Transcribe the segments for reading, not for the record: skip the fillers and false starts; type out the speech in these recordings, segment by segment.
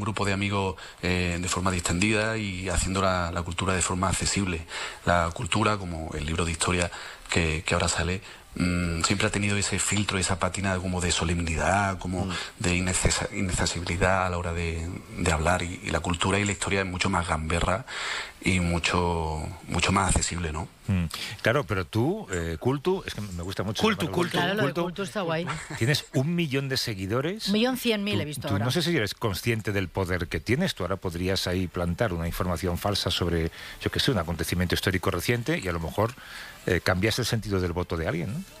grupo de amigos de forma distendida y haciendo la cultura de forma accesible. La cultura, como el libro de historia que ahora sale, siempre ha tenido ese filtro, esa pátina como de solemnidad, como de inaccesibilidad a la hora de hablar, y la cultura y la historia es mucho más gamberra y mucho más accesible, ¿no? Claro, pero tú, Cultu, es que me gusta mucho. Cultu. Claro, lo de Cultu está guay. Tienes 1 millón de seguidores. 1.100.000 he visto ahora. No sé si eres consciente del poder que tienes. Tú ahora podrías ahí plantar una información falsa sobre, yo qué sé, un acontecimiento histórico reciente y a lo mejor cambias el sentido del voto de alguien, ¿no?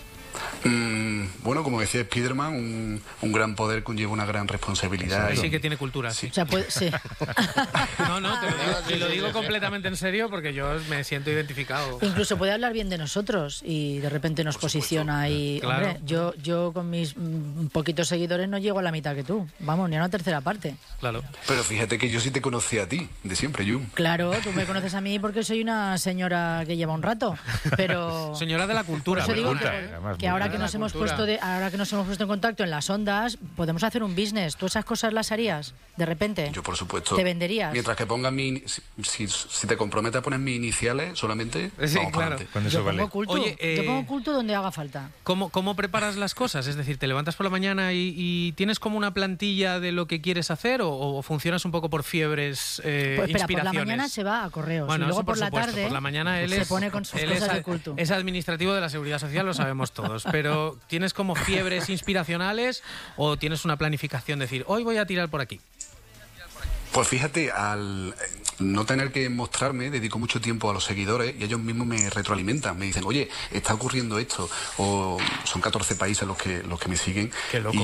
Bueno, como decía Spiderman, un gran poder conlleva una gran responsabilidad. Ahí sí que tiene cultura, sí. O sea, sí. No, te lo digo completamente en serio porque yo me siento identificado. Incluso puede hablar bien de nosotros y de repente nos posiciona y... Claro. Hombre, yo con mis poquitos seguidores no llego a la mitad que tú. Vamos, ni a una tercera parte. Claro. Pero fíjate que yo sí te conocí a ti, de siempre, Jun. Claro, tú me conoces a mí porque soy una señora que lleva un rato, pero... Señora de la cultura. Por eso digo además, que ahora muy que buena. nos hemos Cultura. ahora que nos hemos puesto en contacto en las ondas, podemos hacer un business. ¿Tú esas cosas las harías de repente? Yo, por supuesto. ¿Te venderías? Mientras que pongas si te comprometes a poner mis iniciales solamente, Sí, vamos para claro. adelante. Con eso Yo vale. pongo culto. Oye, Yo pongo culto donde haga falta. ¿Cómo preparas las cosas? Es decir, ¿te levantas por la mañana y tienes como una plantilla de lo que quieres hacer o funcionas un poco por fiebres, Pues espera, por inspiraciones? la mañana se va a correos Bueno, y luego eso por la supuesto. tarde Por la mañana él se es, pone con sus él cosas es, de culto. es administrativo de la Seguridad Social, lo sabemos todos. Pero ¿tienes como fiebres inspiracionales o tienes una planificación de decir, hoy voy a tirar por aquí? Pues fíjate, al no tener que mostrarme, dedico mucho tiempo a los seguidores y ellos mismos me retroalimentan. Me dicen, oye, está ocurriendo esto. O son 14 países los que me siguen. Qué loco.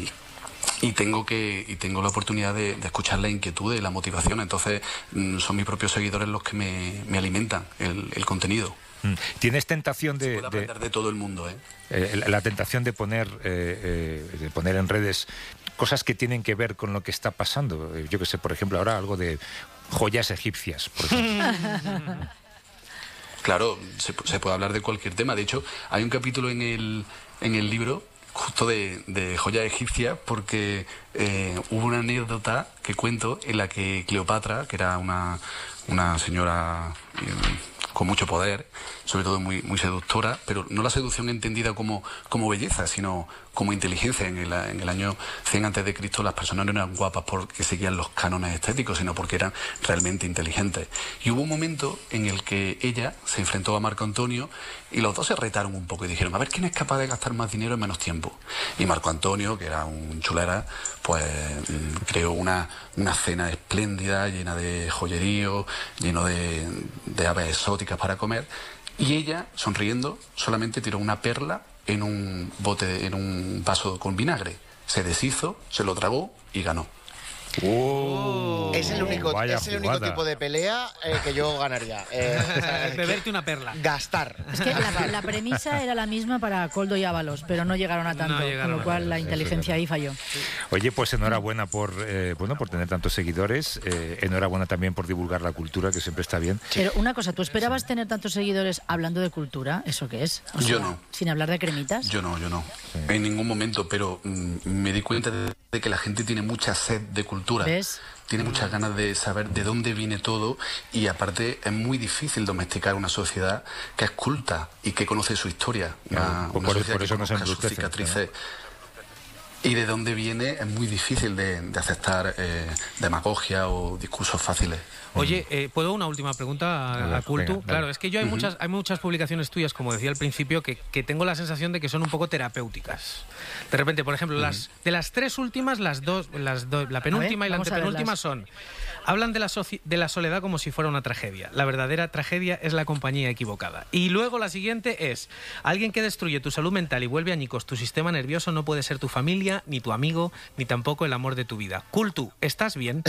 Y tengo la oportunidad de escuchar la inquietud y la motivación. Entonces, son mis propios seguidores los que me alimentan el contenido. ¿Tienes tentación Se puede aprender de todo el mundo, la tentación de poner en redes cosas que tienen que ver con lo que está pasando? Yo que sé, por ejemplo, ahora algo de joyas egipcias, por ejemplo. Claro, se puede hablar de cualquier tema. De hecho, hay un capítulo en el libro justo de joyas egipcias, porque hubo una anécdota que cuento en la que Cleopatra, que era una señora con mucho poder, sobre todo muy, muy seductora, pero no la seducción entendida como belleza, sino como inteligencia. En el año 100 a.C. las personas no eran guapas porque seguían los cánones estéticos, sino porque eran realmente inteligentes. Y hubo un momento en el que ella se enfrentó a Marco Antonio y los dos se retaron un poco y dijeron, a ver quién es capaz de gastar más dinero en menos tiempo. Y Marco Antonio, que era un chulera, pues creó una cena espléndida, llena de joyerío, lleno de aves exóticas para comer, y ella, sonriendo, solamente tiró una perla en un vaso con vinagre. Se deshizo, se lo tragó y ganó. Es el único tipo de pelea que yo ganaría. Beberte una perla. Gastar. Es que la premisa era la misma para Koldo y Ábalos, pero no llegaron a tanto, con lo cual la inteligencia ahí falló. Oye, pues enhorabuena por tener tantos seguidores, enhorabuena también por divulgar la cultura, que siempre está bien. Pero una cosa, ¿tú esperabas tener tantos seguidores hablando de cultura? ¿Eso qué es? O sea, Yo no. ¿Sin hablar de cremitas? Yo no. En ningún momento, pero me di cuenta de que la gente tiene mucha sed de cultura. ¿Ves? Tiene muchas ganas de saber de dónde viene todo, y aparte es muy difícil domesticar una sociedad que es culta y que conoce su historia. Una sociedad por eso que nos conozca sus embrutece, cicatrices. Y de dónde viene es muy difícil de aceptar demagogia o discursos fáciles. Oye, ¿puedo una última pregunta a Cultu? Venga, claro, es que yo hay muchas publicaciones tuyas, como decía al principio, que tengo la sensación de que son un poco terapéuticas. De repente, por ejemplo, de las 3 últimas, la penúltima y la antepenúltima hablan de la soledad como si fuera una tragedia. La verdadera tragedia es la compañía equivocada. Y luego la siguiente es, alguien que destruye tu salud mental y vuelve añicos tu sistema nervioso no puede ser tu familia, ni tu amigo, ni tampoco el amor de tu vida. Cultu, ¿estás bien?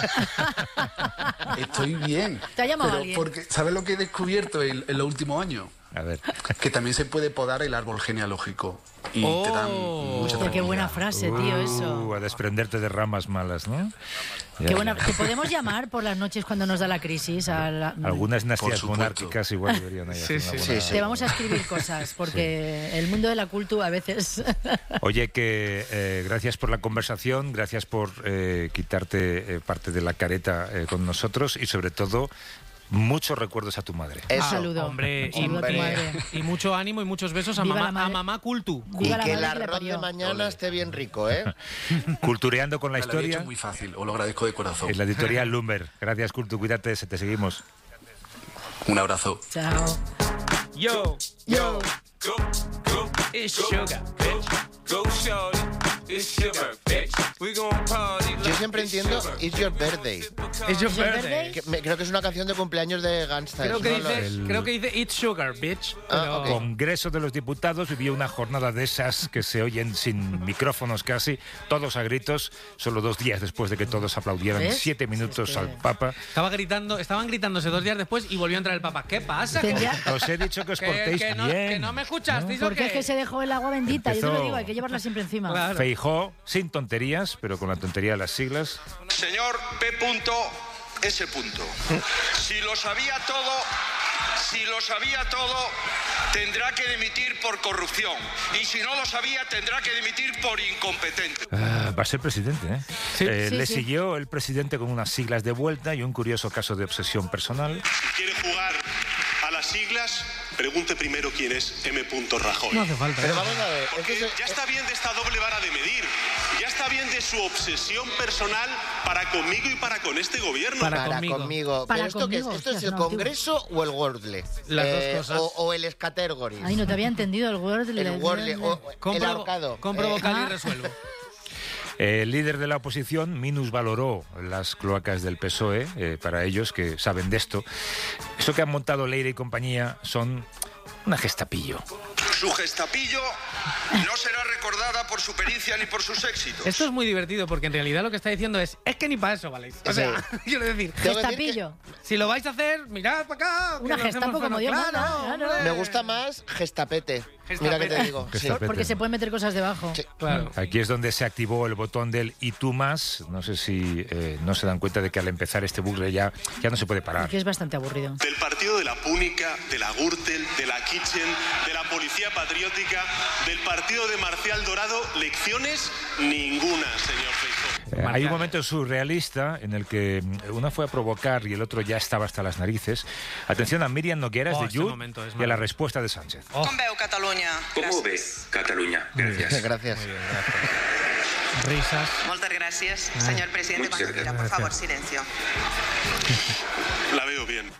Estoy bien. ¿Te ha llamado pero alguien? porque, ¿sabes lo que he descubierto en los últimos años? A ver. Que también se puede podar el árbol genealógico. y te dan mucha tranquilidad. Qué buena frase, tío, eso. A desprenderte de ramas malas, ¿no? Qué buena. ¿Te podemos llamar por las noches cuando nos da la crisis? Algunas dinastías monárquicas igual deberían hacer Te vamos a escribir cosas, porque el mundo de la cultura a veces... Oye, que gracias por la conversación, gracias por quitarte parte de la careta con nosotros y sobre todo... muchos recuerdos a tu madre. Un saludo. Hombre, y mucho ánimo y muchos besos a mamá Cultu. Y que el arroz de mañana esté bien rico, ¿eh? Cultureando con la historia. Lo he hecho muy fácil, os lo agradezco de corazón. En la editorial Lumber. Gracias, Cultu, cuídate, te seguimos. Un abrazo. Chao. Yo, yo, go, it's sugar, bitch. Go, shorty, it's sugar, bitch. We gon' party like yo siempre entiendo It's Your Birthday. It's Your Birthday. Creo que es una canción de cumpleaños de Gunstar. Creo que dice It's Sugar, bitch. El Congreso de los Diputados vivió una jornada de esas que se oyen sin micrófonos casi, todos a gritos, solo 2 días después de que todos aplaudieran 7 minutos al Papa. Estaban gritándose 2 días después y volvió a entrar el Papa. ¿Qué pasa? Os he dicho que os portéis bien. Que no me escuchasteis, ¿o qué? Porque es que se dejó el agua bendita, yo te lo digo, hay que llevarla siempre encima. Claro. Feijóo, sin tonterías, pero con la tontería de las siglas. Señor P.S. Si lo sabía todo, tendrá que dimitir por corrupción. Y si no lo sabía, tendrá que dimitir por incompetente. Va a ser presidente, ¿eh? Sí. Le siguió el presidente con unas siglas de vuelta y un curioso caso de obsesión personal. Si quiere jugar a las siglas, pregunte primero quién es M. Rajoy. No hace falta. Pero vamos a ver. Porque ya está bien de esta doble vara de medir. Ya está bien de su obsesión personal para conmigo y para con este gobierno. Para conmigo. ¿Pero esto qué es? ¿Esto es el Congreso o el Wordle? Las dos cosas. O el Scatergories. Ay, no te había entendido el Wordle. El Wordle o el ahorcado. Compro vocal y resuelvo. El líder de la oposición minusvaloró las cloacas del PSOE, para ellos que saben de esto. Eso que han montado Leire y compañía son una gestapillo. Su gestapillo no será recordada por su pericia ni por sus éxitos. Esto es muy divertido porque en realidad lo que está diciendo es que ni para eso valéis. O sea, quiero decir, Gestapillo. Si lo vais a hacer, mirad para acá. Una gestapo como Dios manda. Me gusta más gestapete. Mira que te digo. Porque se pueden meter cosas debajo. Sí. Claro. Aquí es donde se activó el botón del y tú más. No sé si no se dan cuenta de que al empezar este bucle ya no se puede parar. Que es bastante aburrido. Del partido de la Púnica, de la Gürtel, de la Kitchen, de la Policía Patriótica, del partido de Marcial Dorado, lecciones ninguna, señor Feijóo. Hay un momento surrealista en el que uno fue a provocar y el otro ya estaba hasta las narices. Atención a Míriam Nogueras de Jut y a la respuesta de Sánchez. Com veu Catalunya? ¿Cómo ves Cataluña? Gracias. Gracias. Risas. Moltes gràcies, señor presidente. Cuando quiera, por favor, silencio. La veo bien.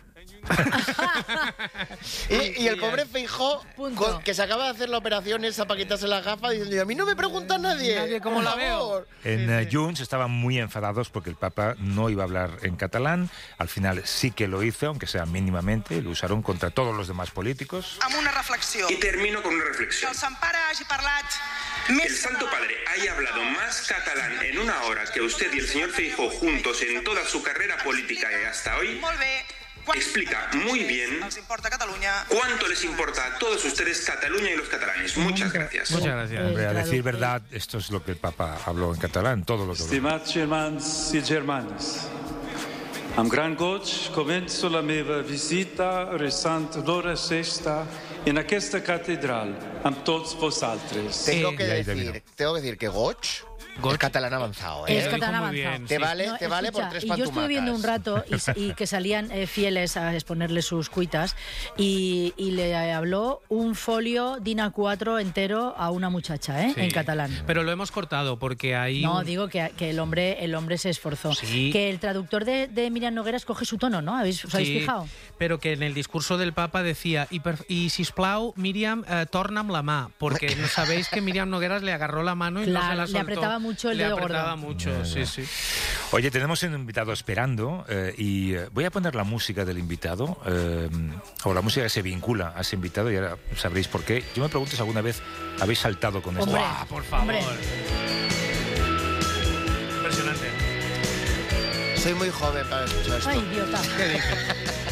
Y el pobre Feijóo, que se acaba de hacer la operación esa para quitarse las gafas, diciendo, a mí no me pregunta nadie ¿Cómo la veo? En Junts estaban muy enfadados porque el Papa no iba a hablar en catalán. Al final sí que lo hizo, aunque sea mínimamente. Lo usaron contra todos los demás políticos. Amb una reflexió. Y termino con una reflexión. El Sant Pare hagi parlat El Santo Padre haya hablado más catalán en una hora que usted y el señor Feijóo juntos en toda su carrera política y hasta hoy. Molt bé. Explica muy bien Els importa Catalunya. cuánto les importa a todos ustedes Cataluña y los catalanes. Muchas gracias. Muchas gracias. Hombre, a decir verdad, esto es lo que el Papa habló en catalán, todo lo que habló. Estimați germans i germanes, amb gran goig començo la meva visita resant l'hora sexta en aquesta catedral amb tots vosaltres. Tengo que decir que Goch es catalán avanzado, ¿eh? Es catalán avanzado. Te vale por 3 pantumacas. Y yo estuve viendo un rato y que salían fieles a exponerle sus cuitas y le habló un folio DIN A4 entero a una muchacha, en catalán. Pero lo hemos cortado porque hay... No, digo que el hombre se esforzó. Sí. Que el traductor de Míriam Nogueras coge su tono, ¿no? ¿Os habéis fijado? Pero que en el discurso del Papa decía y sisplau, Míriam, torna'm la mà, porque sabéis que Míriam Nogueras le agarró la mano y no se la soltó. Le apretaba mucho el dedo gordo. Le apretaba mucho, sí. Oye, tenemos un invitado esperando y voy a poner la música del invitado, o la música que se vincula a ese invitado, y ahora sabréis por qué. Yo me pregunto si alguna vez habéis saltado con esto. ¡Buah, por favor! Hombre. Impresionante. Soy muy joven para escuchar esto. Ay, idiota. ¿Qué dices?